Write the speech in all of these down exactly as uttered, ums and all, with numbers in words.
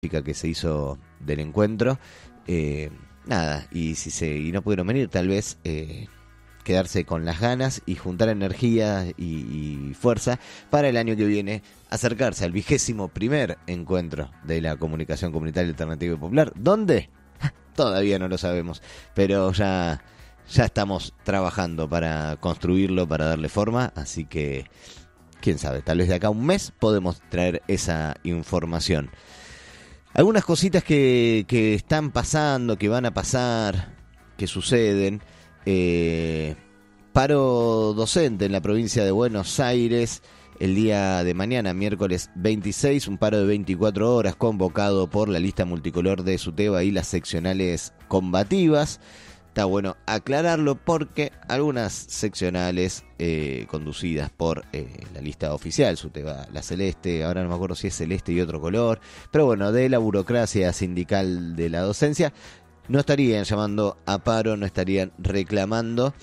que se hizo del encuentro. Eh, nada, y si se y no pudieron venir, tal vez eh, quedarse con las ganas y juntar energía y, y fuerza para el año que viene acercarse al vigésimo primer encuentro de la comunicación comunitaria alternativa y popular. ¿Dónde? Todavía no lo sabemos, pero ya, ya estamos trabajando para construirlo, para darle forma, así que quién sabe, tal vez de acá a un mes podemos traer esa información. Algunas cositas que, que están pasando, que van a pasar, que suceden. Eh, paro docente en la provincia de Buenos Aires el día de mañana, miércoles veintiséis, un paro de veinticuatro horas convocado por la lista multicolor de SUTEBA y las seccionales combativas. Está bueno aclararlo porque algunas seccionales eh, conducidas por eh, la lista oficial, SUTEBA, la celeste, ahora no me acuerdo si es celeste y otro color, pero bueno, de la burocracia sindical de la docencia, no estarían llamando a paro, no estarían reclamando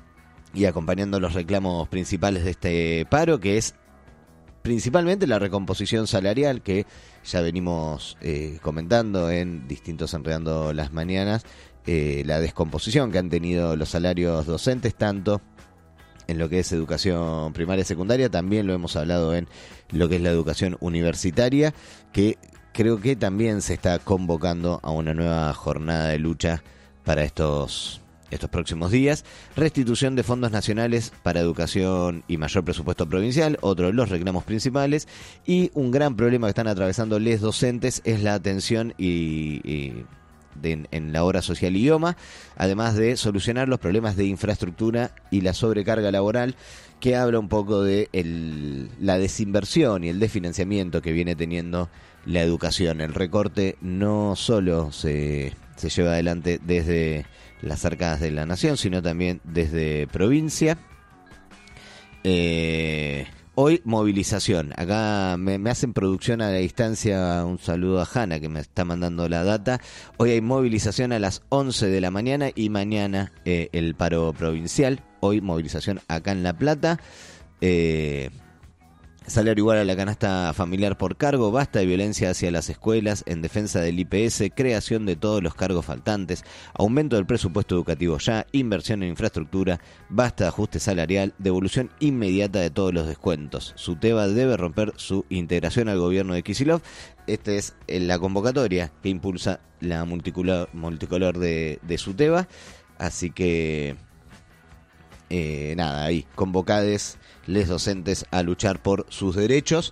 y acompañando los reclamos principales de este paro, que es principalmente la recomposición salarial, que ya venimos eh, comentando en distintos Enredando las Mañanas. Eh, la descomposición que han tenido los salarios docentes, tanto en lo que es educación primaria y secundaria, también lo hemos hablado en lo que es la educación universitaria, que creo que también se está convocando a una nueva jornada de lucha para estos, estos próximos días. Restitución de fondos nacionales para educación y mayor presupuesto provincial, otro de los reclamos principales, y un gran problema que están atravesando les docentes es la atención y... y De, en la obra social idioma, además de solucionar los problemas de infraestructura y la sobrecarga laboral, que habla un poco de el, la desinversión y el desfinanciamiento que viene teniendo la educación. El recorte no solo se, se lleva adelante desde las arcadas de la nación, sino también desde provincia. Eh... Hoy movilización, acá me, me hacen producción a la distancia, un saludo a Hanna que me está mandando la data. Hoy hay movilización a las once de la mañana y mañana eh, el paro provincial. Hoy movilización acá en La Plata. Eh, salario igual a la canasta familiar por cargo, basta de violencia hacia las escuelas, en defensa del I P S, creación de todos los cargos faltantes, aumento del presupuesto educativo ya, inversión en infraestructura, basta de ajuste salarial, devolución inmediata de todos los descuentos. SUTEBA debe romper su integración al gobierno de Kicillof. Esta es la convocatoria que impulsa la multicolor, multicolor de, de SUTEBA, así que eh, nada, ahí, convocades les docentes a luchar por sus derechos.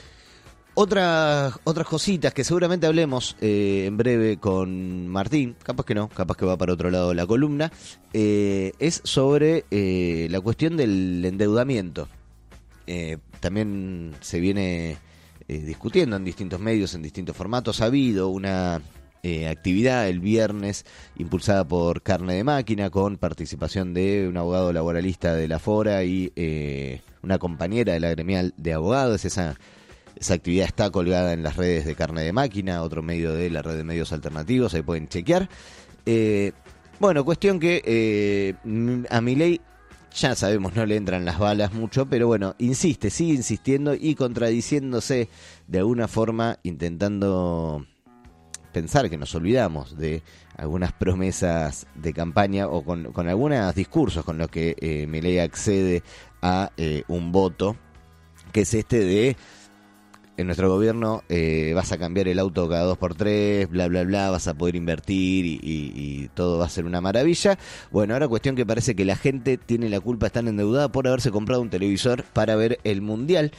Otras otras cositas que seguramente hablemos eh, en breve con Martín, capaz que no, capaz que va para otro lado la columna, eh, es sobre eh, la cuestión del endeudamiento. Eh, también se viene eh, discutiendo en distintos medios, en distintos formatos. Ha habido una eh, actividad el viernes impulsada por Carne de Máquina con participación de un abogado laboralista de la Fora y eh, una compañera de la gremial de abogados. Esa, esa actividad está colgada en las redes de Carne de Máquina, otro medio de la red de medios alternativos, ahí pueden chequear. Eh, bueno, cuestión que eh, a Milei ya sabemos, no le entran las balas mucho, pero bueno, insiste, sigue insistiendo y contradiciéndose de alguna forma, intentando pensar que nos olvidamos de algunas promesas de campaña o con, con algunos discursos con los que eh, Milei accede a eh, un voto, que es este de en nuestro gobierno eh, vas a cambiar el auto cada dos por tres, bla bla bla, vas a poder invertir y, y, y todo va a ser una maravilla. Bueno, ahora cuestión que parece que la gente tiene la culpa, están endeudada por haberse comprado un televisor para ver el Mundial.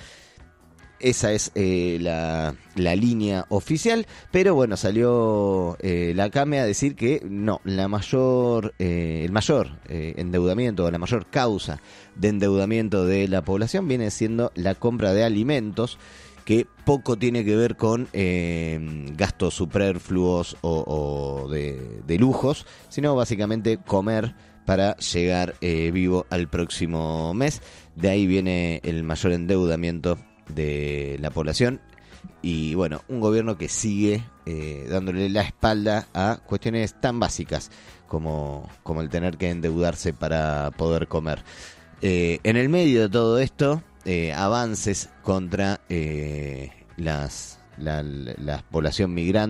Esa es eh, la, la línea oficial, pero bueno, salió eh, la CAME a decir que no, la mayor, eh, el mayor eh, endeudamiento, o la mayor causa de endeudamiento de la población viene siendo la compra de alimentos, que poco tiene que ver con eh, gastos superfluos o, o de, de lujos, sino básicamente comer para llegar eh, vivo al próximo mes. De ahí viene el mayor endeudamiento de la población y bueno, un gobierno que sigue eh, dándole la espalda a cuestiones tan básicas como, como el tener que endeudarse para poder comer. Eh, en el medio de todo esto, eh, avances contra eh, las la, la, la población migrante